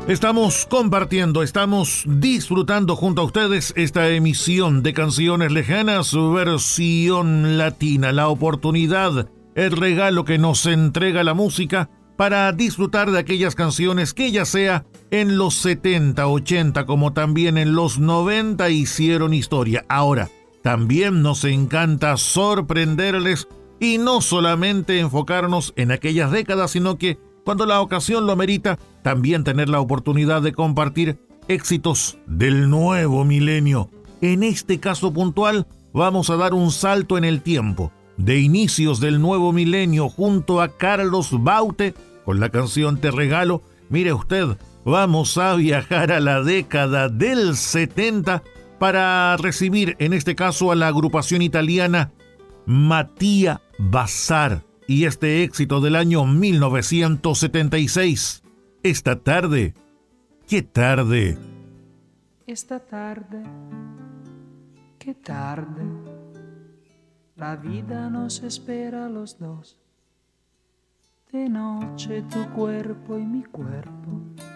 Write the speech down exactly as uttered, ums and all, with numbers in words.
Estamos compartiendo, estamos disfrutando junto a ustedes esta emisión de Canciones Lejanas, versión latina, la oportunidad, el regalo que nos entrega la música para disfrutar de aquellas canciones que ya sea en los setenta, ochenta como también en los noventa hicieron historia. Ahora, también nos encanta sorprenderles y no solamente enfocarnos en aquellas décadas, sino que cuando la ocasión lo merita, también tener la oportunidad de compartir éxitos del nuevo milenio. En este caso puntual, vamos a dar un salto en el tiempo, de inicios del nuevo milenio junto a Carlos Baute, con la canción Te Regalo. Mire usted, vamos a viajar a la década del setenta para recibir en este caso a la agrupación italiana Mattia Bazar y este éxito del año mil novecientos setenta y seis. Esta tarde, qué tarde. Esta tarde, qué tarde. La vida nos espera a los dos. De noche tu cuerpo y mi cuerpo